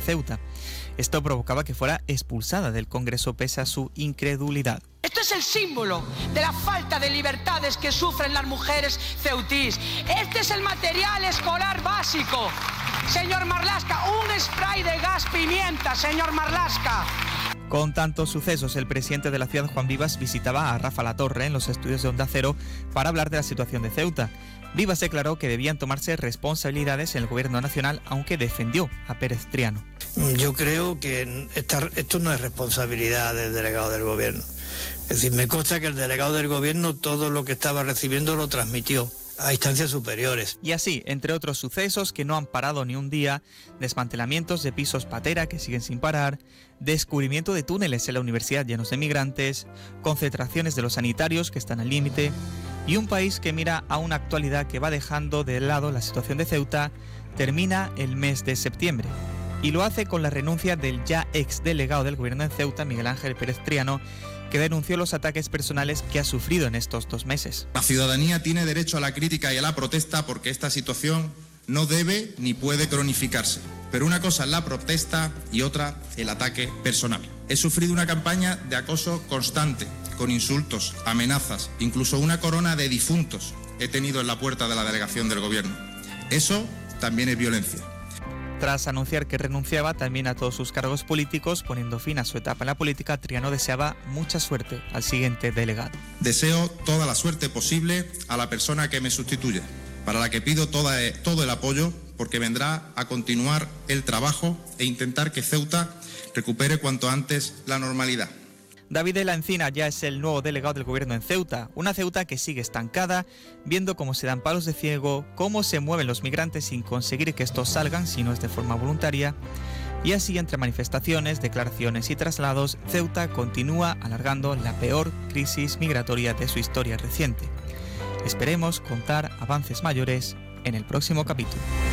Ceuta. Esto provocaba que fuera expulsada del Congreso pese a su incredulidad. Esto es el símbolo de la falta de libertades que sufren las mujeres ceutís. Este es el material escolar básico. Señor Marlaska, un spray de gas pimienta, señor Marlaska. Con tantos sucesos, el presidente de la ciudad, Juan Vivas, visitaba a Rafa Latorre en los estudios de Onda Cero para hablar de la situación de Ceuta. Vivas declaró que debían tomarse responsabilidades en el gobierno nacional, aunque defendió a Pérez Triano. Yo creo que esto no es responsabilidad del delegado del gobierno. Es decir, me consta que el delegado del gobierno todo lo que estaba recibiendo lo transmitió a instancias superiores. Y así, entre otros sucesos que no han parado ni un día, desmantelamientos de pisos patera que siguen sin parar, descubrimiento de túneles en la universidad llenos de migrantes, concentraciones de los sanitarios que están al límite, y un país que mira a una actualidad que va dejando de lado la situación de Ceuta, termina el mes de septiembre. Y lo hace con la renuncia del ya ex delegado del gobierno en Ceuta, Miguel Ángel Pérez Triano, que denunció los ataques personales que ha sufrido en estos 2 meses. La ciudadanía tiene derecho a la crítica y a la protesta porque esta situación no debe ni puede cronificarse. Pero una cosa es la protesta y otra el ataque personal. He sufrido una campaña de acoso constante, con insultos, amenazas, incluso una corona de difuntos he tenido en la puerta de la delegación del gobierno. Eso también es violencia. Tras anunciar que renunciaba también a todos sus cargos políticos, poniendo fin a su etapa en la política, Triano deseaba mucha suerte al siguiente delegado. Deseo toda la suerte posible a la persona que me sustituya, para la que pido todo el apoyo, porque vendrá a continuar el trabajo e intentar que Ceuta recupere cuanto antes la normalidad. David de la Encina ya es el nuevo delegado del gobierno en Ceuta, una Ceuta que sigue estancada, viendo cómo se dan palos de ciego, cómo se mueven los migrantes sin conseguir que estos salgan si no es de forma voluntaria, y así entre manifestaciones, declaraciones y traslados, Ceuta continúa alargando la peor crisis migratoria de su historia reciente. Esperemos contar avances mayores en el próximo capítulo.